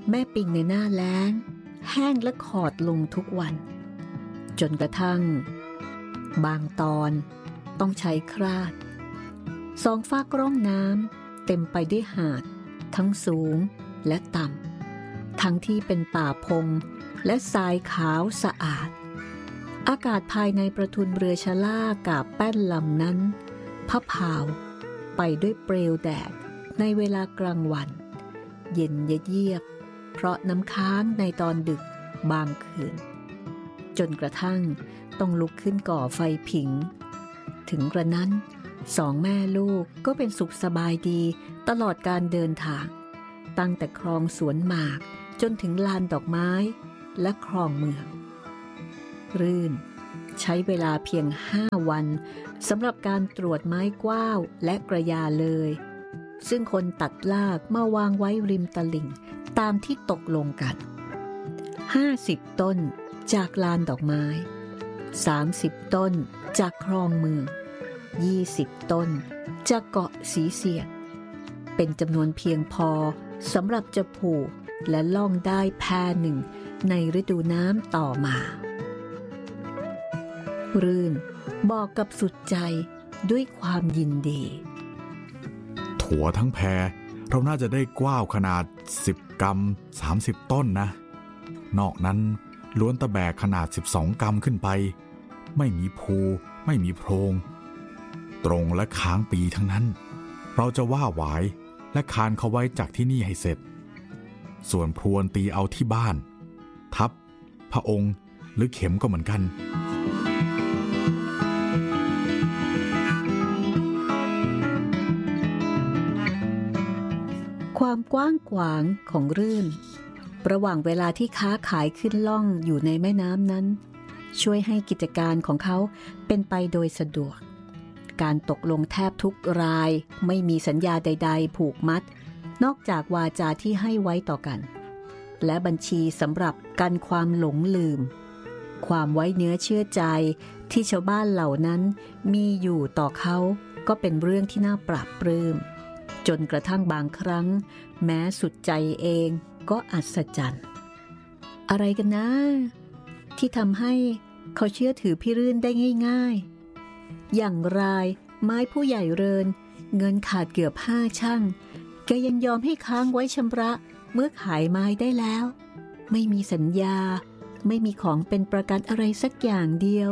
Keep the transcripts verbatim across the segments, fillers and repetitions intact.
แม่ปิงในหน้าแล้งแห้งและขอดลงทุกวันจนกระทั่งบางตอนต้องใช้คราดสองฝากร่องน้ำเต็มไปด้วยหาดทั้งสูงและต่ำทั้งที่เป็นป่าพงและทรายขาวสะอาดอากาศภายในประทุนเรือชะล่ากาบแป้นลำนั้นพับพาวไปด้วยเปลวแดดในเวลากลางวันเย็นเยือกเพราะน้ำค้างในตอนดึกบางคืนจนกระทั่งต้องลุกขึ้นก่อไฟผิงถึงกระนั้นสองแม่ลูกก็เป็นสุขสบายดีตลอดการเดินทางตั้งแต่คลองสวนหมากจนถึงลานดอกไม้และคลองเมืองรื่นใช้เวลาเพียงห้าวันสำหรับการตรวจไม้กว้าวและกระยาเลยซึ่งคนตัดลากมาวางไว้ริมตลิ่งตามที่ตกลงกันห้าสิบต้นจากลานดอกไม้สามสิบต้นจากคลองเมืองยี่สิบต้นจากเกาะสีเสียดเป็นจำนวนเพียงพอสำหรับจะผูกและล่องได้แพหนึ่งในฤดูน้ำต่อมารื่นบอกกับสุดใจด้วยความยินดีถั่วทั้งแพเราน่าจะได้กว้าวขนาดสิบกำสามสิบต้นนะนอกนั้นล้วนตะแบกขนาดสิบสองกำขึ้นไปไม่มีภูไม่มีโพรงตรงและค้างปีทั้งนั้นเราจะว่าหวายและคานเขาไว้จากที่นี่ให้เสร็จส่วนพรวนตีเอาที่บ้านทับพระองค์หรือเข็มก็เหมือนกันความกว้างขวางของรื่นระหว่างเวลาที่ค้าขายขึ้นล่องอยู่ในแม่น้ำนั้นช่วยให้กิจการของเขาเป็นไปโดยสะดวกการตกลงแทบทุกรายไม่มีสัญญาใดๆผูกมัดนอกจากวาจาที่ให้ไว้ต่อกันและบัญชีสำหรับกันความหลงลืมความไว้เนื้อเชื่อใจที่ชาวบ้านเหล่านั้นมีอยู่ต่อเขาก็เป็นเรื่องที่น่าปราบปลื้มจนกระทั่งบางครั้งแม้สุดใจเองก็อัศจรรย์อะไรกันนะที่ทำให้เขาเชื่อถือพี่รื่นได้ง่ายๆอย่างรายไม้ผู้ใหญ่เรินเงินขาดเกือบห้าชั่งแกยังยอมให้ค้างไว้ชำระเมื่อขายไม้ได้แล้วไม่มีสัญญาไม่มีของเป็นประกันอะไรสักอย่างเดียว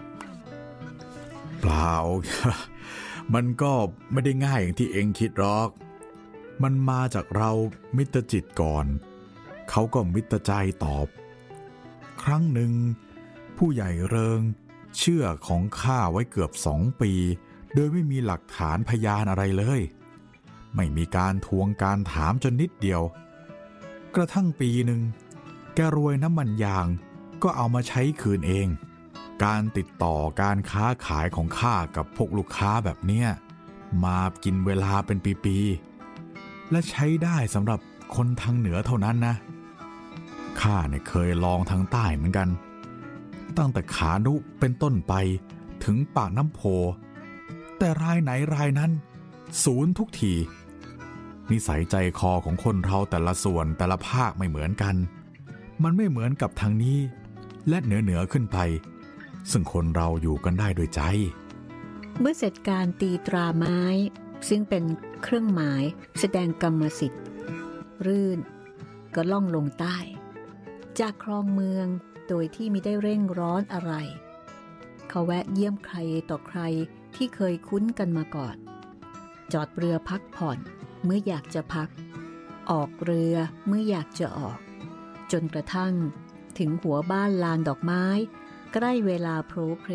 เปล่า มันก็ไม่ได้ง่ายอย่างที่เองคิดหรอกมันมาจากเรามิตรจิตก่อนเขาก็มิตรใจตอบครั้งหนึ่งผู้ใหญ่เริงเชื่อของข้าไว้เกือบสองปีโดยไม่มีหลักฐานพยานอะไรเลยไม่มีการทวงการถามจนนิดเดียวกระทั่งปีหนึ่งแกรวยน้ำมันยางก็เอามาใช้คืนเองการติดต่อการค้าขายของข้ากับพวกลูกค้าแบบเนี้ยมากินเวลาเป็นปีๆและใช้ได้สำหรับคนทางเหนือเท่านั้นนะข้าเนี่ยเคยลองทางใต้เหมือนกันตั้งแต่ขานุเป็นต้นไปถึงปากน้ำโพแต่รายไหนรายนั้นศูนย์ทุกทีนิสัยใจคอของคนเราแต่ละส่วนแต่ละภาคไม่เหมือนกันมันไม่เหมือนกับทางนี้และเหนือเหนือขึ้นไปซึ่งคนเราอยู่กันได้โดยใจเมื่อเสร็จการตีตราไม้ซึ่งเป็นเครื่องหมายแสดงกรรมสิทธิ์รื่นก็ล่องลงใต้จากคลองเมืองโดยที่มิได้เร่งร้อนอะไรเขาแวะเยี่ยมใครต่อใครที่เคยคุ้นกันมาก่อนจอดเรือพักผ่อนเมื่ออยากจะพักออกเรือเมื่ออยากจะออกจนกระทั่งถึงหัวบ้านลานดอกไม้ใกล้เวลาโพลเพล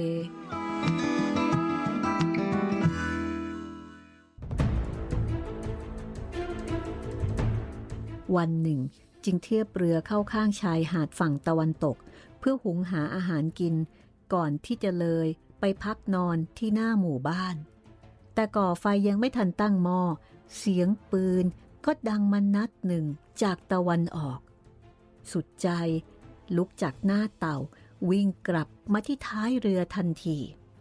วันหนึ่งจึงเทียบเรือเข้าข้างชายหาดฝั่งตะวันตกเพื่อหุงหาอาหารกินก่อนที่จะเลยไปพักนอนที่หน้าหมู่บ้านแต่ก่อไฟยังไม่ทันตั้งหม้อเสียงปืนก็ดังมานัดหนึ่งจากตะวันออกสุดใจลุกจากหน้าเต่าวิ่งกลับมาที่ท้ายเรือทันที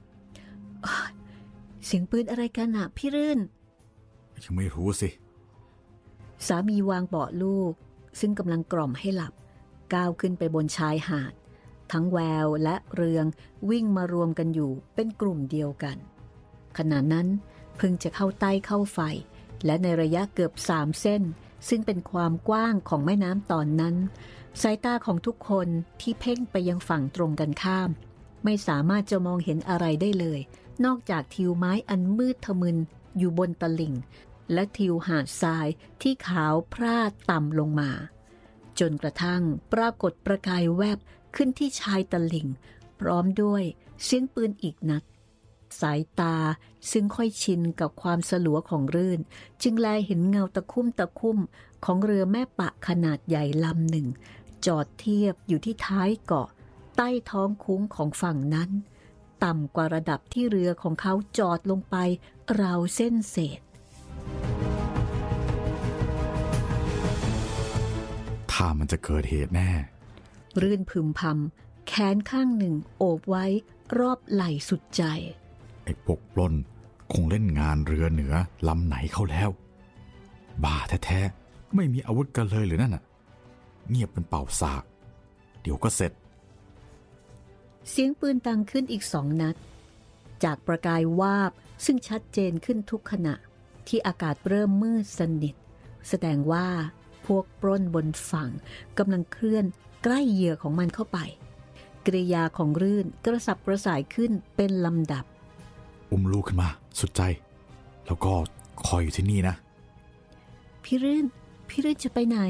เสียงปืนอะไรกันอะพี่รื่นยังไม่รู้สิสามีวางเบาะลูกซึ่งกำลังกล่อมให้หลับก้าวขึ้นไปบนชายหาดทั้งแววและเรืองวิ่งมารวมกันอยู่เป็นกลุ่มเดียวกันขณะนั้นเพิ่งจะเข้าใต้เข้าไฟและในระยะเกือบสามเส้นซึ่งเป็นความกว้างของแม่น้ำตอนนั้นสายตาของทุกคนที่เพ่งไปยังฝั่งตรงกันข้ามไม่สามารถจะมองเห็นอะไรได้เลยนอกจากทิวไม้อันมืดทะมึนอยู่บนตลิ่งและทิวหาดทรายที่ขาวพร่าต่ำลงมาจนกระทั่งปรากฏประกายแวบขึ้นที่ชายตลิ่งพร้อมด้วยเสียงปืนอีกนัดสายตาซึ่งค่อยชินกับความสลัวของรื่นจึงแลเห็นเงาตะคุ่มตะคุ่มของเรือแม่ปะขนาดใหญ่ลำหนึ่งจอดเทียบอยู่ที่ท้ายเกาะใต้ท้องคุ้งของฝั่งนั้นต่ำกว่าระดับที่เรือของเขาจอดลงไปราวเส้นเศษถ้ามันจะเกิดเหตุแน่รื่นพึมพำแขนข้างหนึ่งโอบไว้รอบไหล่สุดใจไอ้พวกปล้นคงเล่นงานเรือเหนือลำไหนเข้าแล้วบ้าแท้ๆไม่มีอาวุธกันเลยหรือนั่นน่ะเงียบเป็นเป่าสากเดี๋ยวก็เสร็จเสียงปืนดังขึ้นอีกสองนัดจากประกายวาบซึ่งชัดเจนขึ้นทุกขณะที่อากาศเริ่มมืดสนิทแสดงว่าพวกปล้นบนฝั่งกำลังเคลื่อนใกล้เหยื่อของมันเข้าไปกริยาของรื่นกระสับกระส่ายขึ้นเป็นลำดับอุ้มลูกขึ้นมาสุดใจแล้วก็คอยอยู่ที่นี่นะพี่รื่นพี่รื่นจะไปไหน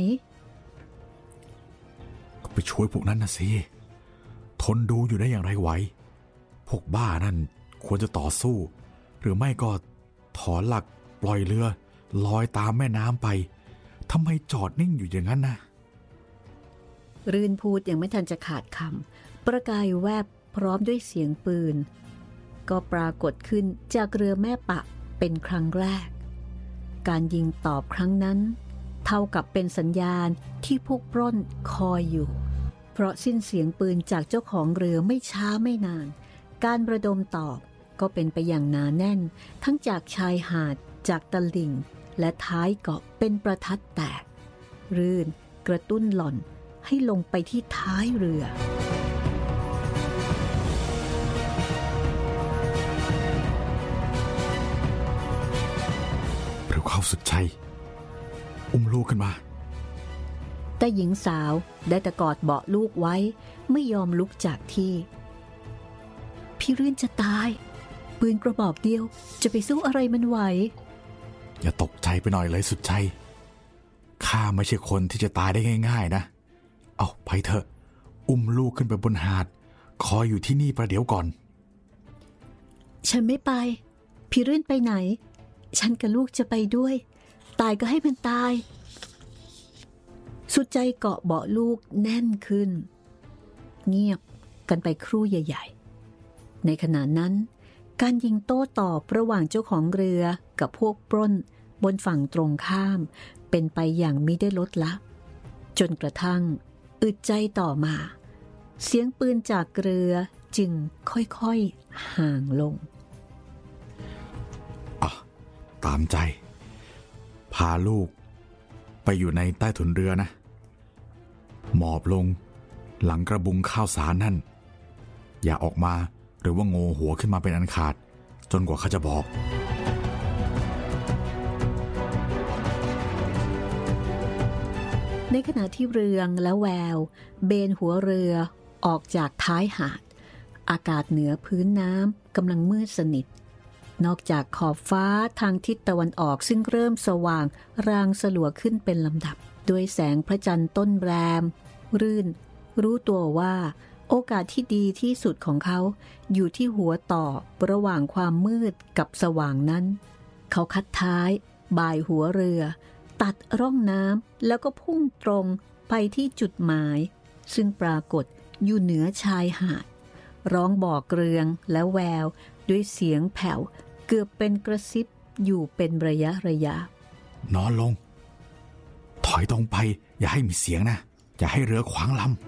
ก็ไปช่วยพวกนั้นนะสิทนดูอยู่ได้อย่างไรไหวพวกบ้านั่นควรจะต่อสู้หรือไม่ก็ถอนหลักปล่อยเรือลอยตามแม่น้ำไปทำไมจอดนิ่งอยู่อย่างนั้นนะรื่นพูดยังไม่ทันจะขาดคำประกายแวบพร้อมด้วยเสียงปืนก็ปรากฏขึ้นจากเรือแม่ปะเป็นครั้งแรกการยิงตอบครั้งนั้นเท่ากับเป็นสัญญาณที่พวกปล้นคอยอยู่เพราะสิ้นเสียงปืนจากเจ้าของเรือไม่ช้าไม่นานการระดมตอบก็เป็นไปอย่างหนาแน่นทั้งจากชายหาดจากตลิ่งและท้ายเกาะเป็นประทัดแตกรื่นกระตุ้นหล่อนให้ลงไปที่ท้ายเรือเร็วเข้าสุดใจอุ้มลูกขึ้นมาแต่หญิงสาวได้แต่กอดเบาะลูกไว้ไม่ยอมลุกจากที่พี่รื่นจะตายปืนกระบอกเดียวจะไปสู้อะไรมันไหวอย่าตกใจไปหน่อยเลยสุดใจข้าไม่ใช่คนที่จะตายได้ง่ายๆนะเอาไปเถอะอุ้มลูกขึ้นไปบนหาดคอยอยู่ที่นี่ประเดี๋ยวก่อนฉันไม่ไปพี่รื่นไปไหนฉันกับลูกจะไปด้วยตายก็ให้มันตายสุดใจเกาะเบาะลูกแน่นขึ้นเงียบกันไปครู่ใหญ่ๆในขณะนั้นการยิงโต้ตอบระหว่างเจ้าของเรือกับพวกปล้นบนฝั่งตรงข้ามเป็นไปอย่างมิได้ลดละจนกระทั่งอึดใจต่อมาเสียงปืนจากเรือจึงค่อยๆห่างลงอ่ะตามใจพาลูกไปอยู่ในใต้ถุนเรือนะหมอบลงหลังกระบุงข้าวสารนั่นอย่าออกมาหรือว่าโงหัวขึ้นมาเป็นอันขาดจนกว่าเขาจะบอกในขณะที่เรืองและแววเบนหัวเรือออกจากท้ายหาดอากาศเหนือพื้นน้ำกำลังมืดสนิทนอกจากขอบฟ้าทางทิศตะวันออกซึ่งเริ่มสว่างรางสลัวขึ้นเป็นลำดับด้วยแสงพระจันทร์ต้นแรมรื่นรู้ตัวว่าโอกาสที่ดีที่สุดของเขาอยู่ที่หัวต่อระหว่างความมืดกับสว่างนั้นเขาคัดท้ายบ่ายหัวเรือตัดร่องน้ำแล้วก็พุ่งตรงไปที่จุดหมายซึ่งปรากฏอยู่เหนือชายหาดร้องบอกเรืองและแววด้วยเสียงแผ่วเกือบเป็นกระซิบอยู่เป็นระยะระยะนอนลงถอยตรงไปอย่าให้มีเสียงนะอย่าให้เรือขวางลำ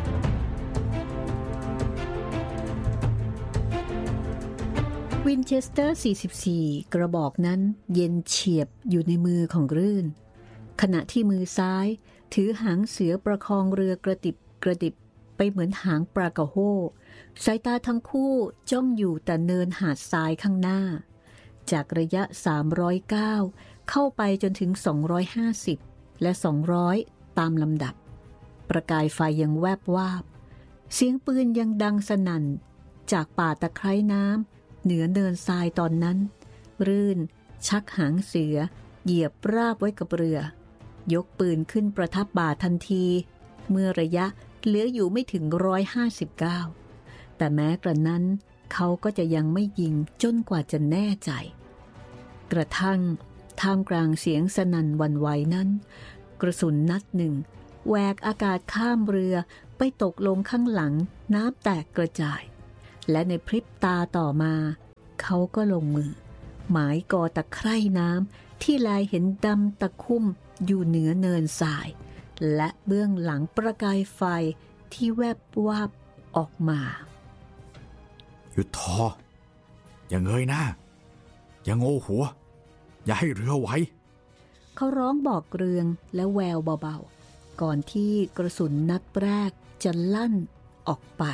วินเชสเตอร์ สี่สิบสี่ กระบอกนั้นเย็นเฉียบอยู่ในมือของรื่นขขณะที่มือซ้ายถือหางเสือประคองเรือกระดิบกระดิบไปเหมือนหางปลากระโห้สายตาทั้งคู่จ้องอยู่แต่เนินหาดทรายข้างหน้าจากระยะสามร้อยเก้าเข้าไปจนถึงสองร้อยห้าสิบและสองร้อยตามลำดับประกายไฟยังแวบวาบเสียงปืนยังดังสนั่นจากป่าตะไคร้น้ำเหนือเนินทรายตอนนั้นรื่นชักหางเสือเหยียบราบไว้กับเรือยกปืนขึ้นประทับบ่าทันทีเมื่อระยะเหลืออยู่ไม่ถึงร้อยห้าสิบเก้าแต่แม้กระนั้นเขาก็จะยังไม่ยิงจนกว่าจะแน่ใจกระทั่งท่ามกลางเสียงสนั่นหวั่นไหวนั้นกระสุนนัดหนึ่งแหวกอากาศข้ามเรือไปตกลงข้างหลังน้ำแตกกระจายและในพริบตาต่อมาเขาก็ลงมือหมายกอตะไคร่น้ำที่ลายเห็นดำตะคุ่มอยู่เหนือเนินทรายและเบื้องหลังประกายไฟที่แวบวาบออกมาหยุดทออย่าเงยหน้าอย่าโง่หัวอย่าให้เรือไหวเขาร้องบอกเรืองและแววเบาๆก่อนที่กระสุนนัดแรกจะลั่นออกไป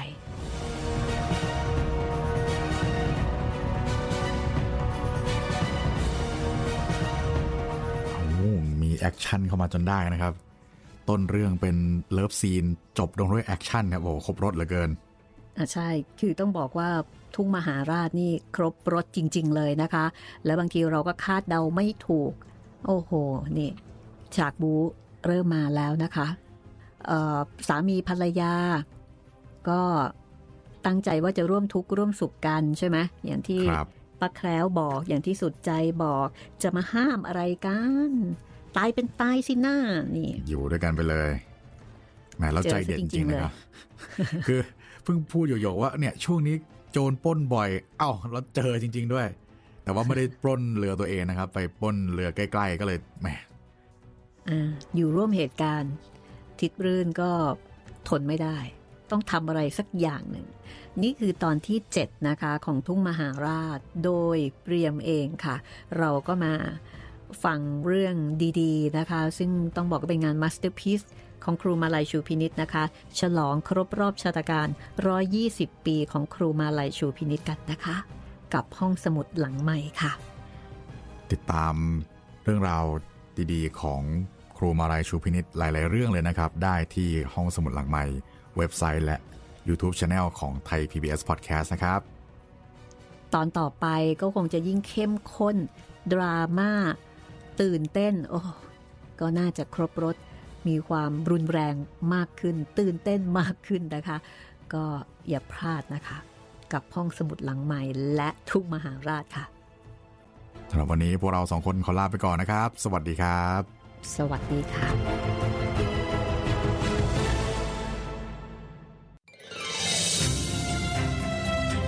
มีแอคชั่นเข้ามาจนได้นะครับต้นเรื่องเป็นเลิฟซีนจบลงด้วยแอคชั่นครับโอ้ครบรถเหลือเกินอ่ะใช่คือต้องบอกว่าทุ่งมหาราชนี่ครบรถจริงๆเลยนะคะแล้วบางทีเราก็คาดเดาไม่ถูกโอ้โหนี่ฉากบู๊เริ่มมาแล้วนะคะเอ่อสามีภรรยาก็ตั้งใจว่าจะร่วมทุกข์ร่วมสุขกันใช่ไหมอย่างที่ป้าแคล้วบอกอย่างที่สุดใจบอกจะมาห้ามอะไรกันตายเป็นตายสิหน้านี่อยู่ด้วยกันไปเลยแหมแล้วใจเด็ดจริงๆนะครับคือเพิ่งพูดโยกๆว่าเนี่ยช่วงนี้โจรปล้นบ่อยเอ้าแล้วเจอจริงๆด้วยแต่ว่าไม่ได้ปล้นเรือตัวเองนะครับไปปล้นเรือใกล้ๆก็เลยแหมอ่าอยู่ร่วมเหตุการณ์ทิดรื่นก็ทนไม่ได้ต้องทำอะไรสักอย่างหนึ่งนี่คือตอนที่เจ็ดนะคะของทุ่งมหาราชโดยเปรียมเองค่ะเราก็มาฟังเรื่องดีๆนะคะซึ่งต้องบอกว่าเป็นงานมาสเตอร์พีซของครูมาลัยชูพินิจนะคะฉลองครบรอบชาตการหนึ่งร้อยยี่สิบปีของครูมาลัยชูพินิจกันนะคะกับห้องสมุดหลังใหม่ค่ะติดตามเรื่องราวดีๆของครูมาลัยชูพินิจหลายๆเรื่องเลยนะครับได้ที่ห้องสมุดหลังใหม่เว็บไซต์และ YouTube Channel ของไทย พี บี เอส Podcast นะครับตอนต่อไปก็คงจะยิ่งเข้มข้นดราม่าตื่นเต้นโอ้ก็น่าจะครบรสมีความรุนแรงมากขึ้นตื่นเต้นมากขึ้นนะคะก็อย่าพลาดนะคะกับห้องสมุดหลังใหม่และทุ่งมหาราชค่ะสำหรับวันนี้พวกเราสองคนขอลาไปก่อนนะครับสวัสดีครับสวัสดีค่ะ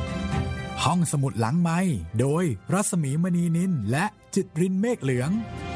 ห้องสมุดหลังไมค์โดยรัศมีมณีนินและจิตรินเมฆเหลือง